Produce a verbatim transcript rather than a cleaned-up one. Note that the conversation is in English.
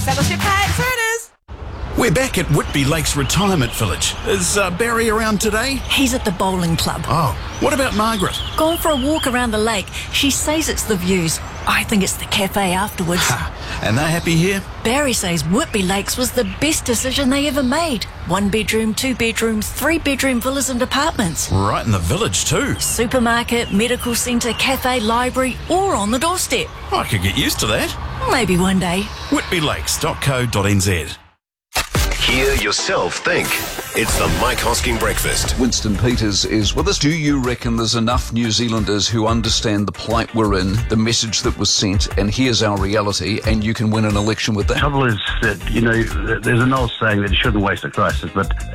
Fellowship Heights, here it is. We're back at Whitby Lakes Retirement Village. Is uh, Barry around today? He's at the bowling club. Oh, what about Margaret? Gone for a walk around the lake. She says it's the views. I think it's the cafe afterwards. Ha, and they're happy here? Barry says Whitby Lakes was the best decision they ever made. One bedroom, two bedrooms, three bedroom villas and apartments. Right in the village too. Supermarket, medical centre, cafe, library, all on the doorstep. I could get used to that. Maybe one day. whitby lakes dot co dot n z. Hear yourself think. It's the Mike Hosking Breakfast. Winston Peters is with us. Do you reckon there's enough New Zealanders who understand the plight we're in, the message that was sent, and here's our reality, and you can win an election with that? The trouble is that, you know, there's an old saying that you shouldn't waste a crisis, but